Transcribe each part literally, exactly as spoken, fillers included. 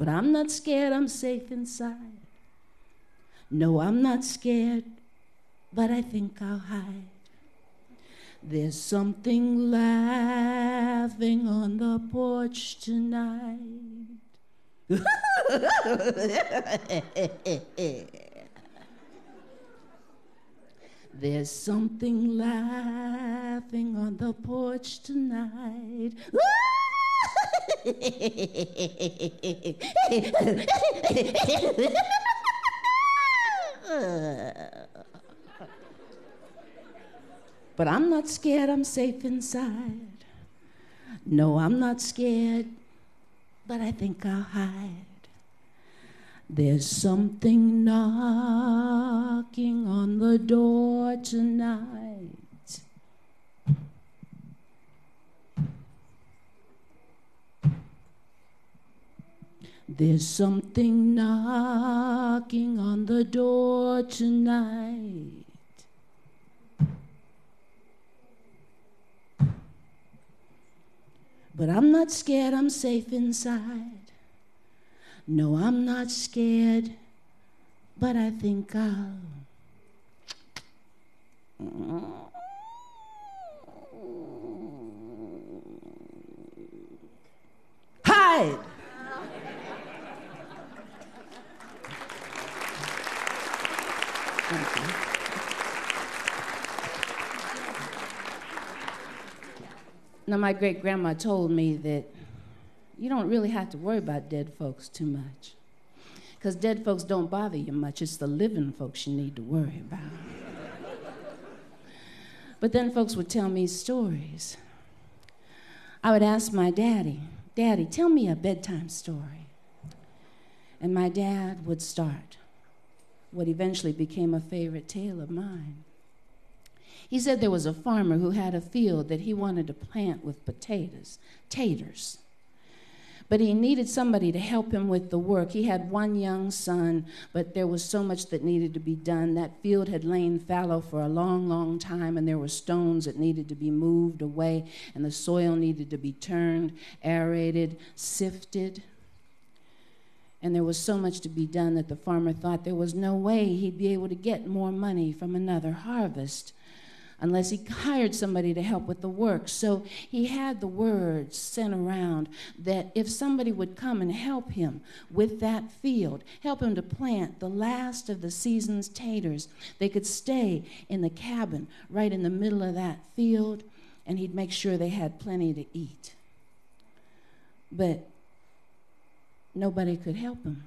But I'm not scared, I'm safe inside. No, I'm not scared, but I think I'll hide. There's something laughing on the porch tonight. There's something laughing on the porch tonight. But I'm not scared, I'm safe inside. No, I'm not scared, but I think I'll hide. There's something knocking on the door tonight. There's something knocking on the door tonight. But I'm not scared, I'm safe inside. No, I'm not scared, but I think I'll hide. Thank you. Now, my great-grandma told me that you don't really have to worry about dead folks too much, because dead folks don't bother you much. It's the living folks you need to worry about. But then folks would tell me stories. I would ask my daddy, Daddy, tell me a bedtime story. And my dad would start what eventually became a favorite tale of mine. He said there was a farmer who had a field that he wanted to plant with potatoes, taters. But he needed somebody to help him with the work. He had one young son, but there was so much that needed to be done. That field had lain fallow for a long, long time, and there were stones that needed to be moved away, and the soil needed to be turned, aerated, sifted. And there was so much to be done that the farmer thought there was no way he'd be able to get more money from another harvest unless he hired somebody to help with the work. So he had the word sent around that if somebody would come and help him with that field, help him to plant the last of the season's taters, they could stay in the cabin right in the middle of that field, and he'd make sure they had plenty to eat. But nobody could help him.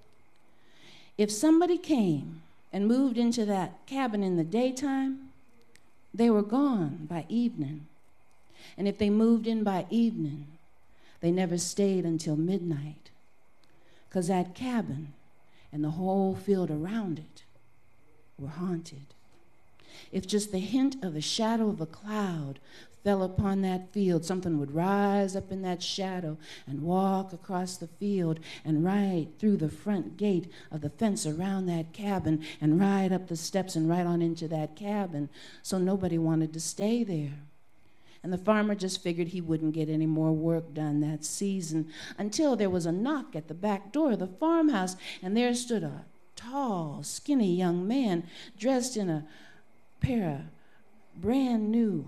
If somebody came and moved into that cabin in the daytime, they were gone by evening. And if they moved in by evening, they never stayed until midnight, because that cabin and the whole field around it were haunted. If just the hint of the shadow of a cloud fell upon that field, something would rise up in that shadow and walk across the field and right through the front gate of the fence around that cabin and right up the steps and right on into that cabin. So nobody wanted to stay there. And the farmer just figured he wouldn't get any more work done that season until there was a knock at the back door of the farmhouse, and there stood a tall, skinny young man dressed in a pair of brand new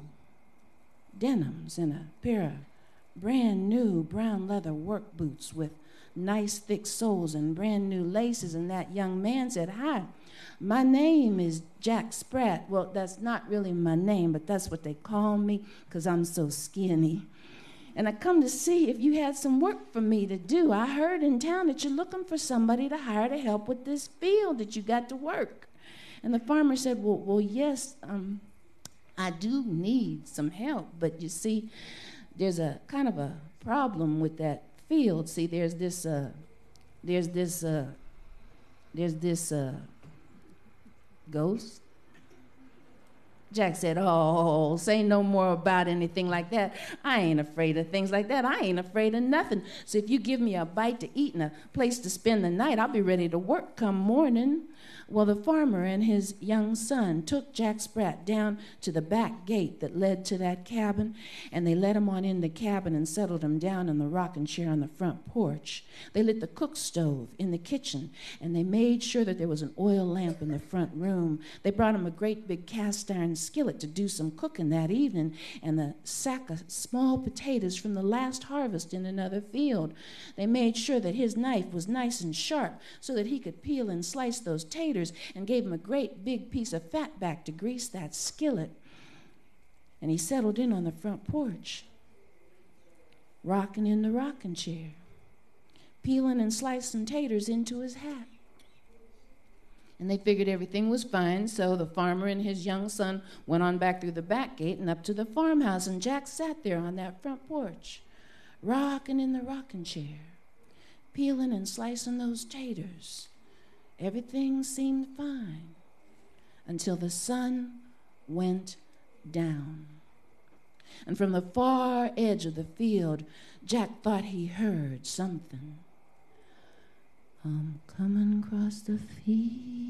denims and a pair of brand new brown leather work boots with nice thick soles and brand new laces. And that young man said, "Hi, my name is Jack Spratt." Well, that's not really my name, but that's what they call me because I'm so skinny. "And I come to see if you had some work for me to do. I heard in town that you're looking for somebody to hire to help with this field that you got to work." And the farmer said, well, well yes, um, I do need some help, but you see, there's a kind of a problem with that field. See, there's this, uh, there's this, uh, there's this uh, ghost. Jack said, "Oh, say no more about anything like that. I ain't afraid of things like that. I ain't afraid of nothing. So if you give me a bite to eat and a place to spend the night, I'll be ready to work come morning." Well, the farmer and his young son took Jack Sprat down to the back gate that led to that cabin, and they let him on in the cabin and settled him down in the rocking chair on the front porch. They lit the cook stove in the kitchen, and they made sure that there was an oil lamp in the front room. They brought him a great big cast iron skillet to do some cooking that evening, and the sack of small potatoes from the last harvest in another field. They made sure that his knife was nice and sharp so that he could peel and slice those taters, and gave him a great big piece of fat back to grease that skillet. And he settled in on the front porch, rocking in the rocking chair, peeling and slicing taters into his hat. And they figured everything was fine, so the farmer and his young son went on back through the back gate and up to the farmhouse, and Jack sat there on that front porch, rocking in the rocking chair, peeling and slicing those taters. Everything seemed fine until the sun went down. And from the far edge of the field, Jack thought he heard something. I'm coming across the field.